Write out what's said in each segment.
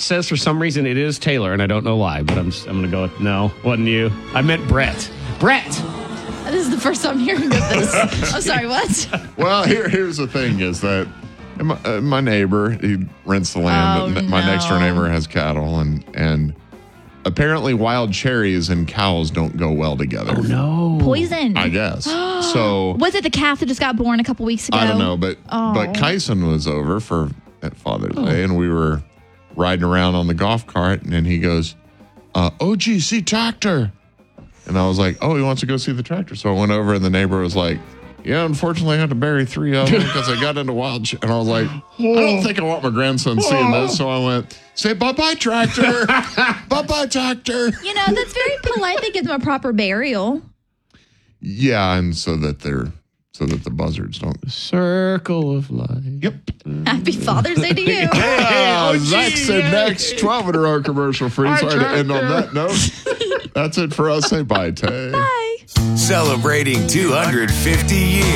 says for some reason it is Taylor, and I don't know why, but I'm going to go with no, wasn't you. I meant Brett. Brett! This is the first time hearing of this. I'm sorry, what? Well, here's the thing is that my neighbor, he rents the land. My next door neighbor has cattle, and apparently wild cherries and cows don't go well together. Oh, no. Poison. I guess. So was it the calf that just got born a couple weeks ago? I don't know, but Kyson was over at Father's Day, and we were riding around on the golf cart, and then he goes, OGC tractor. And I was like, oh, he wants to go see the tractor. So I went over, and the neighbor was like, yeah, unfortunately, I had to bury 3 of them because I got into wild. And I was like, I don't think I want my grandson seeing this. So I went, say bye-bye, tractor. Bye-bye, tractor. That's very polite. They give them a proper burial. Yeah, and so that the buzzards don't. Circle of life. Yep. Happy Father's Day to you. Zach said next 12-in-a-row commercial free. Sorry to end on that note. That's it for us. Say bye, Tay. Bye. Celebrating 250 years.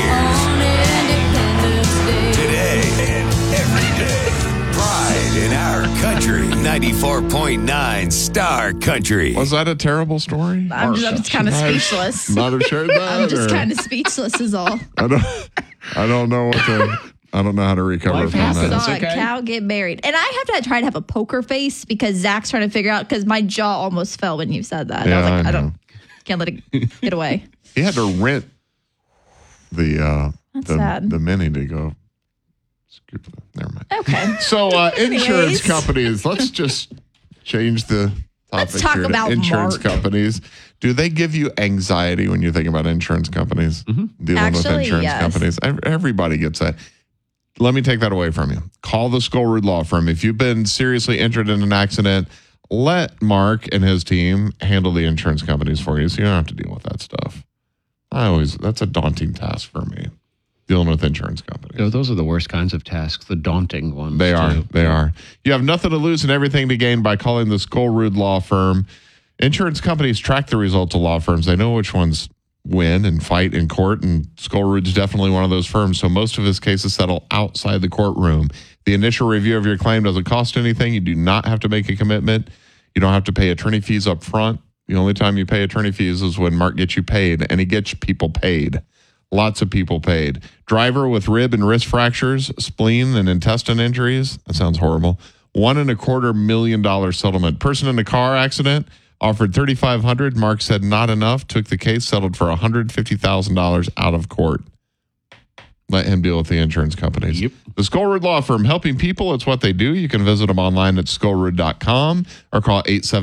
Today and every day. Pride in our country. 94.9 Star Country. Was that a terrible story? I'm just kind of speechless. Not have shared that? I'm just kind of speechless is all. I don't know I don't know how to recover Life from happens. that. Saw okay. a cow get married. And I have to try to have a poker face because Zach's trying to figure out, because my jaw almost fell when you said that. Yeah, I was like, I know. can't let it get away. He had to rent the sad. the Mini to go. Never mind. Okay. So insurance Anyways. companies. Let's just change the topic. Let's talk here to about insurance Mark. companies. Do they give you anxiety when you think about insurance companies? Dealing with Actually, insurance yes. companies. Everybody gets that. Let me take that away from you. Call the Skullroot Law Firm. If you've been seriously injured in an accident, let Mark and his team handle the insurance companies for you so you don't have to deal with that stuff. That's a daunting task for me, dealing with insurance companies. Those are the worst kinds of tasks, the daunting ones. They are. too. They are. You have nothing to lose and everything to gain by calling the Skullroot Law Firm. Insurance companies track the results of law firms. They know which ones win and fight in court, and Skullroot's definitely one of those firms. So most of his cases settle outside the courtroom. The initial review of your claim doesn't cost anything. You do not have to make a commitment. You don't have to pay attorney fees up front. The only time you pay attorney fees is when Mark gets you paid, and he gets people paid. Lots of people paid. Driver with rib and wrist fractures, spleen and intestine injuries. That sounds horrible. $1.25 million settlement. Person in a car accident offered $3,500. Mark said not enough. Took the case, settled for $150,000 out of court. Let him deal with the insurance companies. Yep. The Skullroot Law Firm, helping people. It's what they do. You can visit them online at skullroot.com or call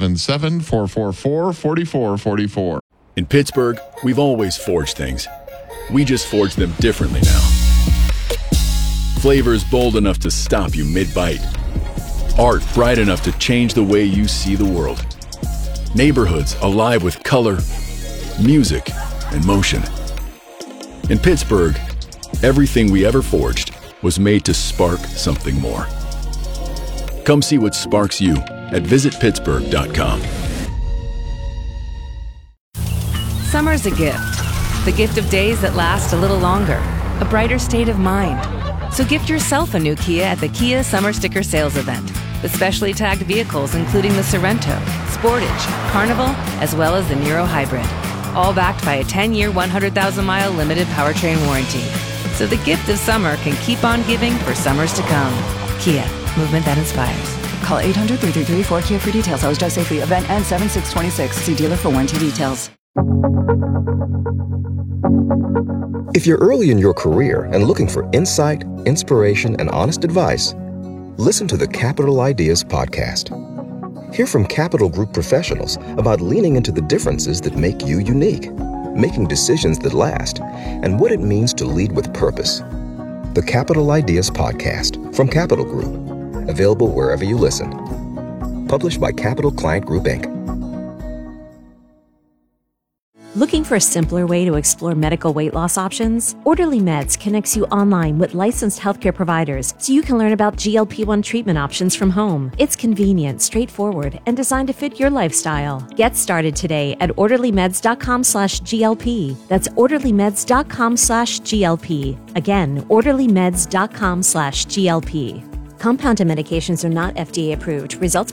877-444-4444. In Pittsburgh, we've always forged things. We just forge them differently now. Flavors bold enough to stop you mid-bite. Art bright enough to change the way you see the world. Neighborhoods alive with color, music, and motion. In Pittsburgh, everything we ever forged was made to spark something more. Come see what sparks you at visitpittsburgh.com. Summer's a gift. The gift of days that last a little longer. A brighter state of mind. So gift yourself a new Kia at the Kia Summer Sticker Sales Event. With specially tagged vehicles including the Sorrento, Sportage, Carnival, as well as the Niro Hybrid. All backed by a 10-year, 100,000-mile limited powertrain warranty. So the gift of summer can keep on giving for summers to come. Kia, movement that inspires. Call 800-333-4KIA for details. How's drive safely. Event ends 7/6/26. See dealer for warranty details. If you're early in your career and looking for insight, inspiration, and honest advice, listen to the Capital Ideas podcast. Hear from Capital Group professionals about leaning into the differences that make you unique, making decisions that last, and what it means to lead with purpose. The Capital Ideas podcast from Capital Group. Available wherever you listen. Published by Capital Client Group, Inc. Looking for a simpler way to explore medical weight loss options? Orderly Meds connects you online with licensed healthcare providers so you can learn about GLP-1 treatment options from home. It's convenient, straightforward, and designed to fit your lifestyle. Get started today at orderlymeds.com/GLP. That's orderlymeds.com/GLP. Again, orderlymeds.com/GLP. Compounded medications are not FDA approved. Results